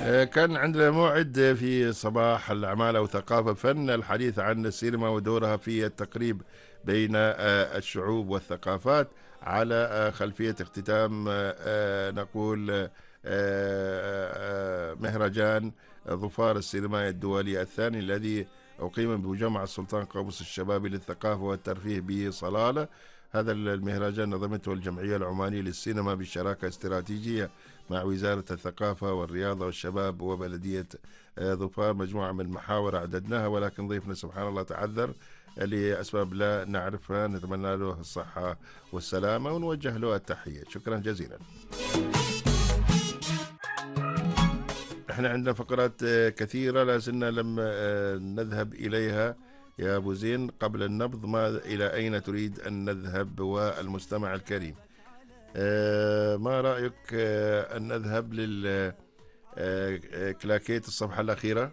كان عندنا موعد في صباح الأعمال أو ثقافة فن الحديث عن السينما ودورها في التقريب بين الشعوب والثقافات على خلفية اختتام نقول مهرجان ظفار السينمائي الدولي الثاني الذي أقيم بمجمع السلطان قابوس الشبابي للثقافة والترفيه بصلالة. هذا المهرجان نظمته الجمعية العمانية للسينما بشراكة استراتيجية مع وزارة الثقافة والرياضة والشباب وبلدية ظفار. مجموعة من المحاور أعددناها، ولكن ضيفنا سبحان الله تعذر لأسباب لا نعرفها. نتمنى له الصحة والسلامة ونوجه له التحية. شكرا جزيلا. احنا عندنا فقرات كثيرة لازلنا لم نذهب إليها يا أبو زين. قبل النبض، ما إلى أين تريد أن نذهب والمستمع الكريم؟ ما رأيك أن نذهب كلاكيت الصفحة الأخيرة؟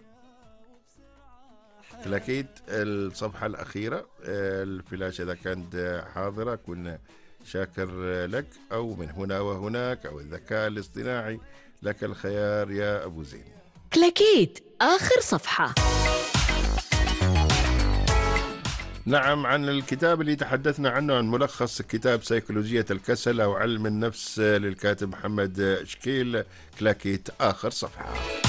كلاكيت الصفحة الأخيرة الفلاشة إذا كانت حاضرة كنا شاكر لك، أو من هنا وهناك، أو الذكاء الاصطناعي. لك الخيار يا أبو زين. كلاكيت آخر صفحة. نعم، عن الكتاب اللي تحدثنا عنه، عن ملخص كتاب سيكولوجية الكسل أو علم النفس للكاتب محمد شكيل. كلاكيت آخر صفحة.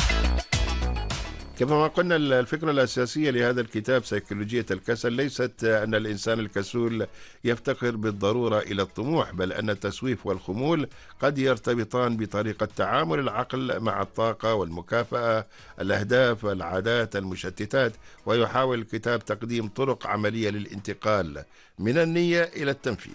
كما قلنا، الفكرة الأساسية لهذا الكتاب سيكولوجية الكسل ليست أن الإنسان الكسول يفتقر بالضرورة إلى الطموح، بل أن التسويف والخمول قد يرتبطان بطريقة تعامل العقل مع الطاقة والمكافأة، الأهداف، العادات، المشتتات. ويحاول الكتاب تقديم طرق عملية للانتقال من النية إلى التنفيذ.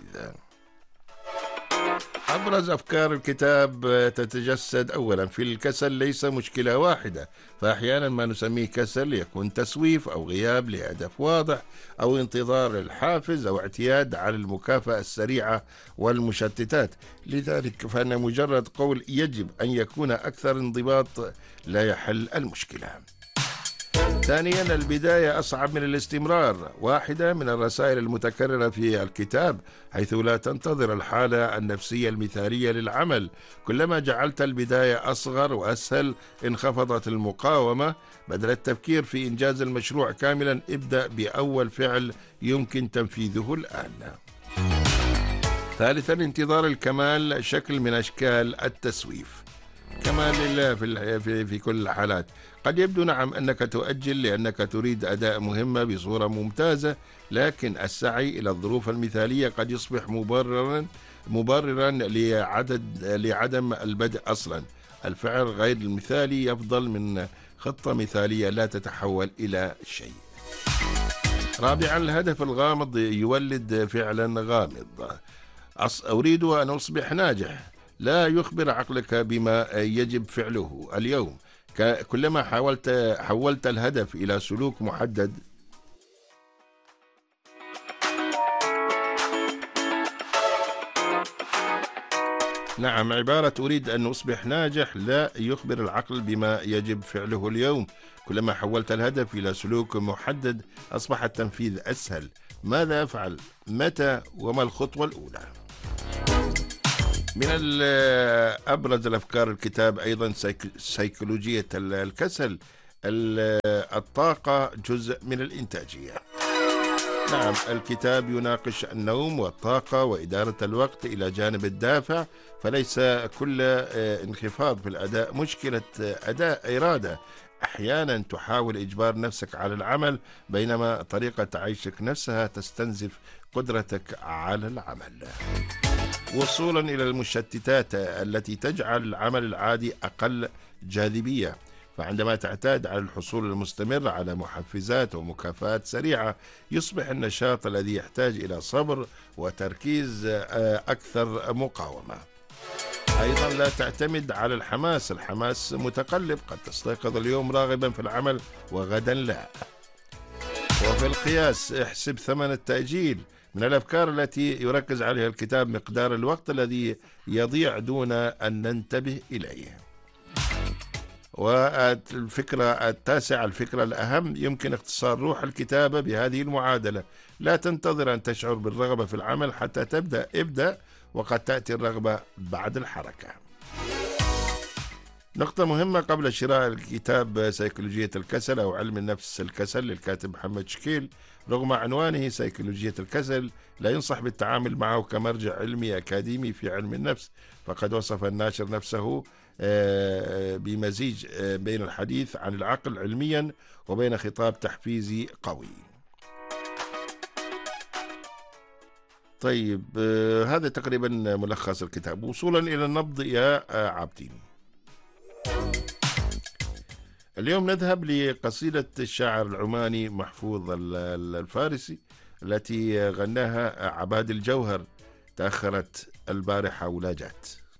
أبرز أفكار الكتاب تتجسد أولا في الكسل ليس مشكلة واحدة، فأحيانا ما نسميه كسل يكون تسويف أو غياب لهدف واضح أو انتظار الحافز أو اعتياد على المكافأة السريعة والمشتتات. لذلك فإن مجرد قول يجب أن يكون أكثر انضباط لا يحل المشكلة. ثانيا، البداية أصعب من الاستمرار، واحدة من الرسائل المتكررة في الكتاب، حيث لا تنتظر الحالة النفسية المثالية للعمل. كلما جعلت البداية أصغر وأسهل انخفضت المقاومة. بدل التفكير في إنجاز المشروع كاملا، ابدأ بأول فعل يمكن تنفيذه الآن. ثالثا، انتظار الكمال شكل من أشكال التسويف. كمال لله في كل الحالات. قد يبدو نعم أنك تؤجل لأنك تريد أداء مهمة بصورة ممتازة، لكن السعي إلى الظروف المثالية قد يصبح مبررا لعدم البدء أصلا. الفعل غير المثالي يفضل من خطة مثالية لا تتحول إلى شيء. رابعا، الهدف الغامض يولد فعلا غامض. أريد أن أصبح ناجح لا يخبر عقلك بما يجب فعله اليوم. كلما حولت الهدف إلى سلوك محدد، نعم، عبارة أريد أن أصبح ناجح لا يخبر العقل بما يجب فعله اليوم. كلما حولت الهدف إلى سلوك محدد أصبح التنفيذ أسهل. ماذا أفعل؟ متى؟ وما الخطوة الأولى؟ من أبرز الأفكار الكتاب أيضا سيكولوجية الكسل. الطاقة جزء من الإنتاجية. نعم، الكتاب يناقش النوم والطاقة وإدارة الوقت إلى جانب الدافع. فليس كل انخفاض في الأداء مشكلة أداء إرادة. أحيانا تحاول إجبار نفسك على العمل، بينما طريقة عيشك نفسها تستنزف قدرتك على العمل. وصولا إلى المشتتات التي تجعل العمل العادي أقل جاذبية. فعندما تعتاد على الحصول المستمر على محفزات ومكافآت سريعة، يصبح النشاط الذي يحتاج إلى صبر وتركيز أكثر مقاومة. أيضا لا تعتمد على الحماس متقلب، قد تستيقظ اليوم راغبا في العمل وغدا لا. وفي القياس احسب ثمن التأجيل. من الأفكار التي يركز عليها الكتاب مقدار الوقت الذي يضيع دون أن ننتبه إليه. والفكرة التاسعة، الفكرة الأهم، يمكن اختصار روح الكتابة بهذه المعادلة. لا تنتظر أن تشعر بالرغبة في العمل حتى ابدأ، وقد تأتي الرغبة بعد الحركة. نقطة مهمة قبل شراء كتاب سيكولوجية الكسل أو علم النفس الكسل للكاتب محمد شكيل، رغم عنوانه سيكولوجية الكسل لا ينصح بالتعامل معه كمرجع علمي أكاديمي في علم النفس، فقد وصف الناشر نفسه بمزيج بين الحديث عن العقل علميا وبين خطاب تحفيزي قوي. طيب هذا تقريبا ملخص الكتاب. وصولا إلى النبض يا عابدين، اليوم نذهب لقصيدة الشاعر العماني محفوظ الفارسي التي غناها عباد الجوهر، تأخرت البارحة ولا جات.